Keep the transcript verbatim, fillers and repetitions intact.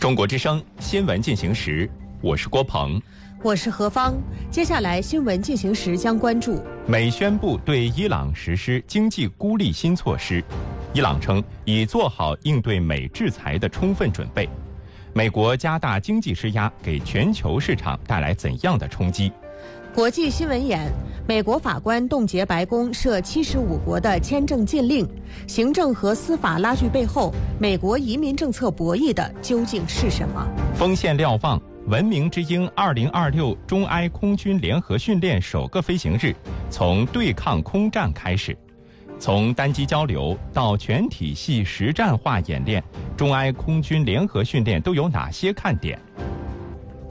中国之声新闻进行时，我是郭鹏， 我是何芳。接下来新闻进行时将关注： 美宣布对伊朗实施经济孤立新措施，伊朗称已做好应对美制裁的充分准备。美国加大经济施压，给全球市场带来怎样的冲击？ 国际新闻眼：美国法官冻结白宫涉七十五国的签证禁令，行政和司法拉锯背后，美国移民政策博弈的究竟是什么？ 锋线瞭望：文明之鹰二零二六中埃空军联合训练首个飞行日，从对抗空战开始。从单机交流到全体系实战化演练，中埃空军联合训练都有哪些看点？